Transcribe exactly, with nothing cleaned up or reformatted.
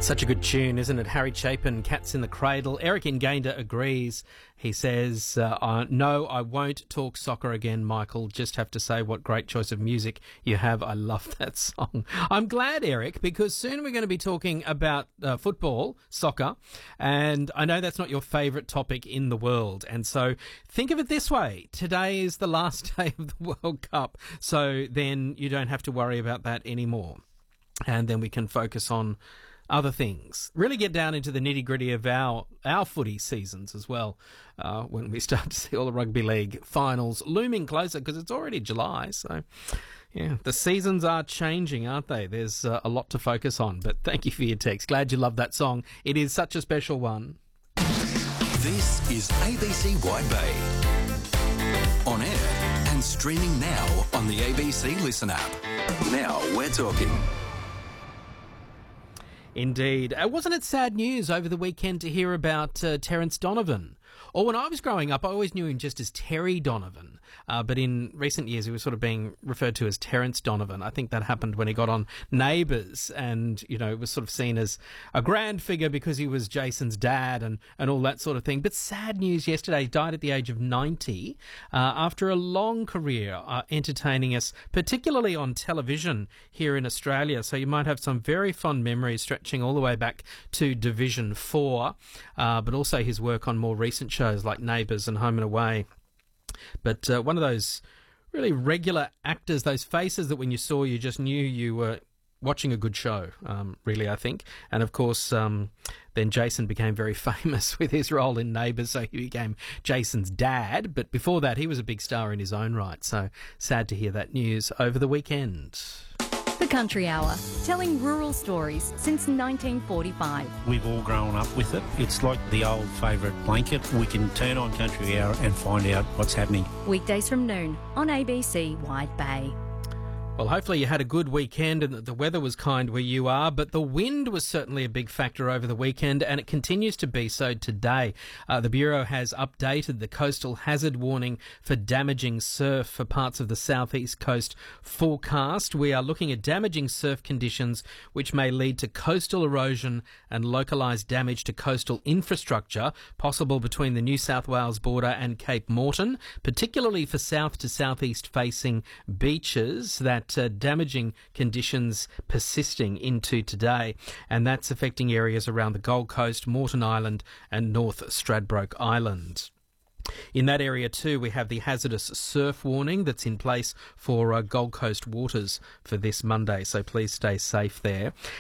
Such a good tune, isn't it? Harry Chapin, Cats in the Cradle. Eric Ingander agrees. He says, uh, uh, no, I won't talk soccer again, Michael. Just have to say what great choice of music you have. I love that song. I'm glad, Eric, because soon we're going to be talking about uh, football, soccer, and I know that's not your favourite topic in the world. And so think of it this way. Today is the last day of the World Cup, so then you don't have to worry about that anymore. And then we can focus on other things. Really get down into the nitty-gritty of our our footy seasons as well, uh, when we start to see all the rugby league finals looming closer, because it's already July. So, yeah, the seasons are changing, aren't they? There's uh, a lot to focus on. But thank you for your text. Glad you love that song. It is such a special one. This is A B C Wide Bay. On air and streaming now on the A B C Listen app. Now we're talking. Indeed. Uh, wasn't it sad news over the weekend to hear about uh, Terence Donovan? Or when I was growing up, I always knew him just as Terry Donovan. Uh, but in recent years, he was sort of being referred to as Terence Donovan. I think that happened when he got on Neighbours and, you know, was sort of seen as a grand figure because he was Jason's dad and, and all that sort of thing. But sad news yesterday, he died at the age of ninety uh, after a long career uh, entertaining us, particularly on television here in Australia. So you might have some very fond memories stretching all the way back to Division four, uh, but also his work on more recent shows like Neighbours and Home and Away. But uh, one of those really regular actors, those faces that when you saw you just knew you were watching a good show, um, really, I think. And of course, um, then Jason became very famous with his role in Neighbours, so he became Jason's dad. But before that, he was a big star in his own right. So sad to hear that news over the weekend. The Country Hour, telling rural stories since nineteen forty-five. We've all grown up with it. It's like the old favourite blanket. We can turn on Country Hour and find out what's happening. Weekdays from noon on A B C Wide Bay. Well, hopefully you had a good weekend and that the weather was kind where you are, but the wind was certainly a big factor over the weekend, and it continues to be so today. Uh, the Bureau has updated the coastal hazard warning for damaging surf for parts of the southeast coast forecast. We are looking at damaging surf conditions which may lead to coastal erosion and localised damage to coastal infrastructure, possible between the New South Wales border and Cape Moreton, particularly for south to southeast facing beaches. That Uh, damaging conditions persisting into today, and that's affecting areas around the Gold Coast, Moreton Island and North Stradbroke Island. In that area too, we have the hazardous surf warning that's in place for uh, Gold Coast waters for this Monday, so please stay safe there.